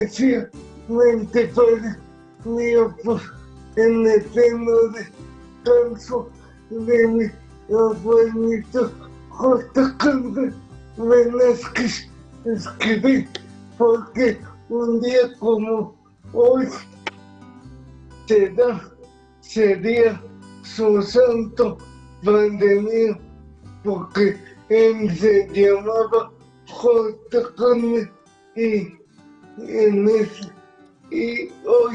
especialmente Padre mío, por el eterno descanso de mi abuelito J. Carmen Velázquez Esquivel, porque un día como hoy sería su santo Padre mío, porque él se llamaba J. Carmen y hoy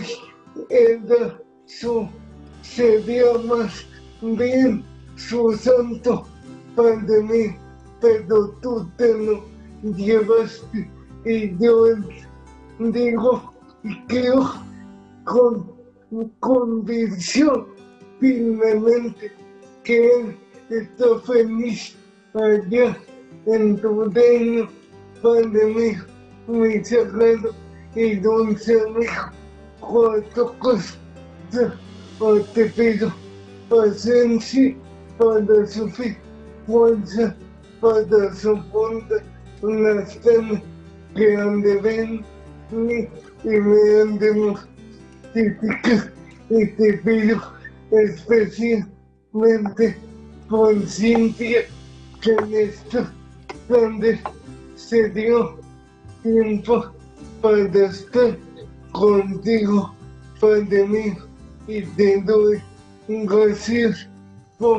sería más bien su santo Padre mío, pero tú te lo llevaste y yo digo y creo con convicción firmemente que él está feliz allá en tu reino, Padre mío, mi sagrado y dulce amigo. Cuatro cosas te pido: paciencia para sufrir, fuerza para soportar las penas que han de venir y me han de mortificar, y te pido especialmente por Cintia, que en esta tarde se dio tiempo para estar contigo, Padre mío, y te doy gracias por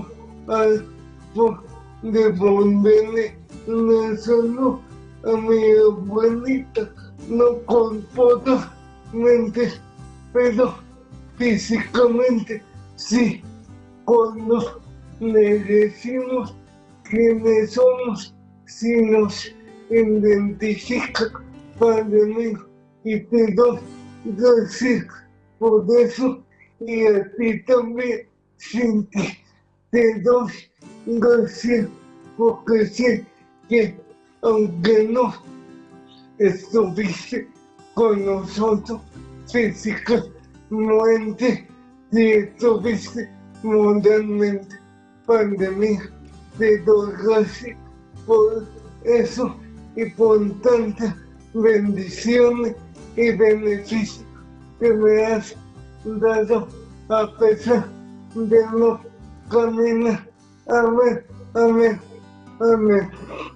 devolverle la salud a mi abuelita, no corporalmente, pero físicamente sí. Cuando le decimos quiénes somos, si nos identifica, Padre mío, y te doy gracias por eso, y a ti también, Cintia, te doy gracias porque sé que aunque no estuviste con nosotros físicamente, si estuviste moralmente, Padre mío, te doy gracias por eso y por tantas bendiciones y beneficios que me has dado a pesar de no caminar. Amén, amén, amén.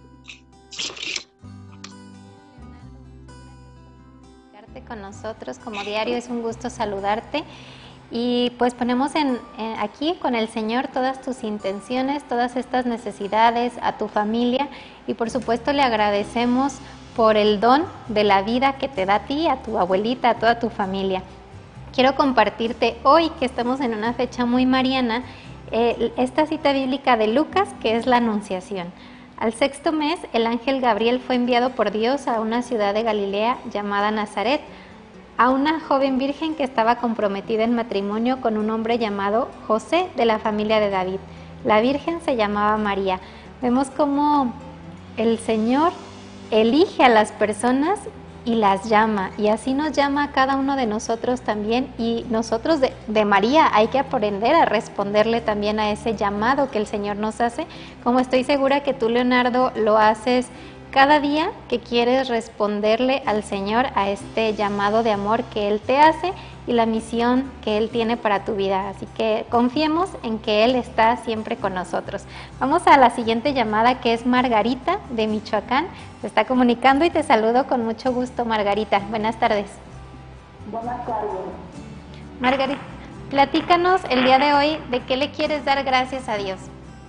Con nosotros como diario, es un gusto saludarte y pues ponemos aquí con el Señor todas tus intenciones, todas estas necesidades, a tu familia, y por supuesto le agradecemos por el don de la vida que te da a ti, a tu abuelita, a toda tu familia. Quiero compartirte hoy, que estamos en una fecha muy mariana, esta cita bíblica de Lucas, que es la Anunciación. Al sexto mes, el ángel Gabriel fue enviado por Dios a una ciudad de Galilea llamada Nazaret, a una joven virgen que estaba comprometida en matrimonio con un hombre llamado José, de la familia de David. La virgen se llamaba María. Vemos cómo el Señor elige a las personas y las llama, y así nos llama a cada uno de nosotros también, y nosotros de María hay que aprender a responderle también a ese llamado que el Señor nos hace, como estoy segura que tú, Leonardo, lo haces cada día que quieres responderle al Señor a este llamado de amor que Él te hace y la misión que Él tiene para tu vida. Así que confiemos en que Él está siempre con nosotros. Vamos a la siguiente llamada, que es Margarita de Michoacán. Se está comunicando y te saludo con mucho gusto, Margarita. Buenas tardes. Buenas tardes. Margarita, platícanos el día de hoy de qué le quieres dar gracias a Dios.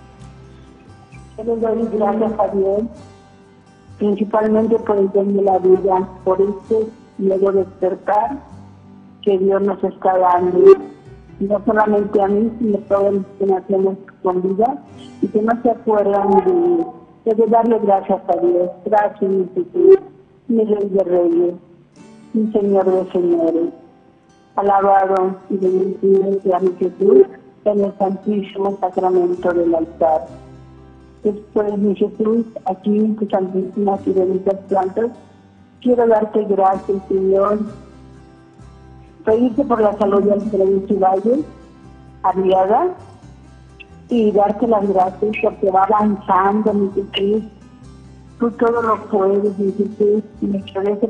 Le doy gracias a Dios, principalmente por el don de la vida, por este nuevo despertar que Dios nos está dando, no solamente a mí, sino a todos los que nacemos con vida y que no se acuerdan de darle gracias a Dios. Gracias, mi Jesús, mi Rey de Reyes, mi Señor de Señores. Alabado y bendecido sea mi Jesús en el santísimo sacramento del altar. Después, mi Jesús, aquí en tus santísimas y benditas plantas, quiero darte gracias, Señor, pedirte por la salud de Alfredo Valle, Arriaga, y darte las gracias porque va avanzando, mi Jesús. Tú todo lo puedes, mi Jesús, y me agradece